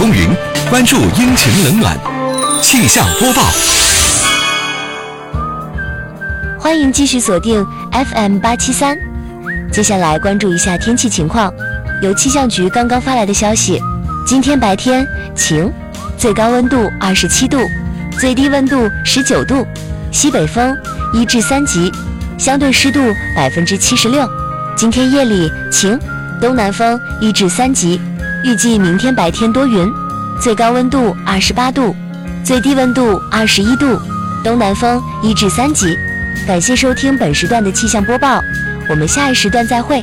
风云，关注阴晴冷暖。气象播报。 欢迎继续锁定 FM873。接下来关注一下天气情况。由气象局刚刚发来的消息，今天白天晴，最高温度27度，最低温度19度，西北风1至3级，相对湿度76%。今天夜里晴，东南风1至3级，预计明天白天多云，最高温度28度，最低温度21度，东南风1至3级。感谢收听本时段的气象播报，我们下一时段再会。